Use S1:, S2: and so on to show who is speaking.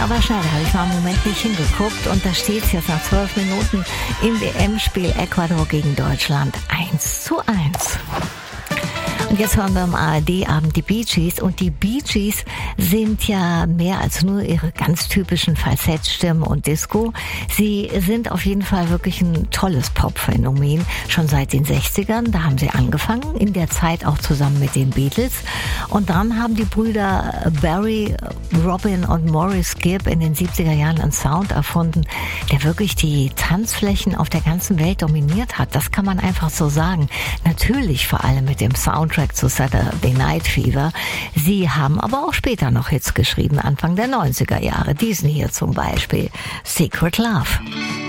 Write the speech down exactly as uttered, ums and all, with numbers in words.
S1: aber schnell. Da habe ich mal einen Moment nicht hingeguckt. Und da steht es jetzt nach zwölf Minuten im W M-Spiel Ecuador gegen Deutschland eins zu eins. Und jetzt hören wir am A R D-Abend die Bee Gees. Und die Bee Gees sind ja mehr als nur ihre ganz typischen Falsettstimmen und Disco. Sie sind auf jeden Fall wirklich ein tolles Pop-Phänomen. Schon seit den sechzigern, da haben sie angefangen. In der Zeit auch zusammen mit den Beatles. Und dann haben die Brüder Barry, Robin und Maurice Gibb in den siebziger Jahren einen Sound erfunden, der wirklich die Tanzflächen auf der ganzen Welt dominiert hat. Das kann man einfach so sagen. Natürlich vor allem mit dem Soundtrack zu Saturday Night Fever. Sie haben aber auch später noch Hits geschrieben, Anfang der neunziger Jahre. Diesen hier zum Beispiel, Secret Love.